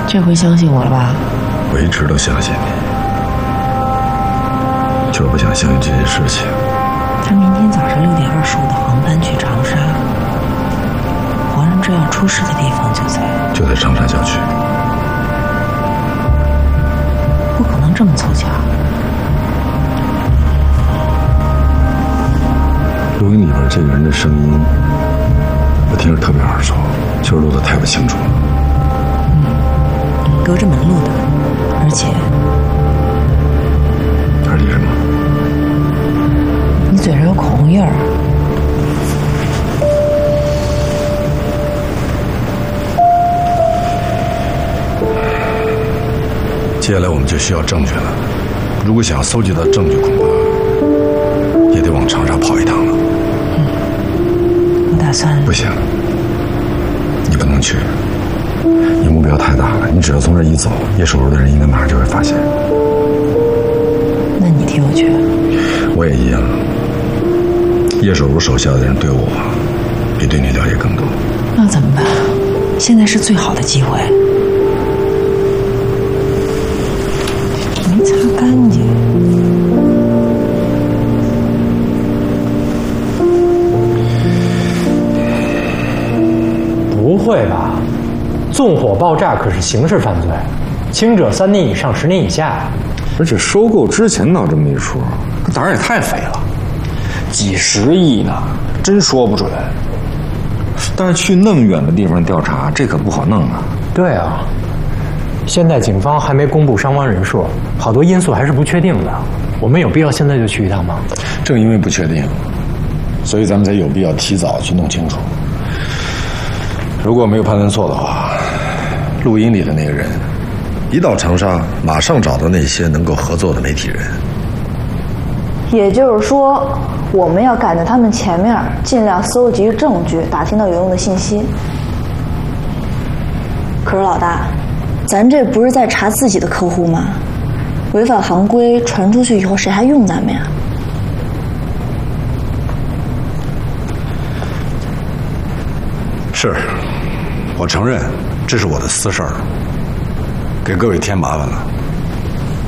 这回相信我了吧？ 我一直都相信你，就是不想相信这件事情。 他明天早上6点25的航班去长沙，皇上这样出事的地方就在长沙郊区。 不可能这么凑巧。 录音里边这个人的声音，我听着特别耳熟，就是录的太不清楚了。 隔着门录的，而且什么？ 你嘴上有口红印儿。 接下来我们就需要证据了。如果想要搜集到证据，恐怕也得往长沙跑一趟了。 我打算…… 不行，你不能去。你目标太大了，你只要从这一走，叶守如的人应该马上就会发现。 那你替我去。 我也一样。叶守如手下的人对我比对你了解更多。 那怎么办？现在是最好的机会。没擦干净。 不会吧？纵火爆炸可是刑事犯罪，轻者3年以上10年以下。 而且收购之前闹这么一出，这胆儿也太肥了，几十亿呢，真说不准。但是去那么远的地方调查，这可不好弄啊。 对啊，现在警方还没公布伤亡人数，好多因素还是不确定的。我们有必要现在就去一趟吗？ 正因为不确定，所以咱们才有必要提早去弄清楚。如果没有判断错的话，录音里的那个人一到长沙，马上找到那些能够合作的媒体人。 也就是说，我们要赶在他们前面，尽量搜集证据，打听到有用的信息。可是老大，咱这不是在查自己的客户吗？违反行规传出去以后，谁还用咱们呀？ 是，我承认这是我的私事儿，给各位添麻烦了。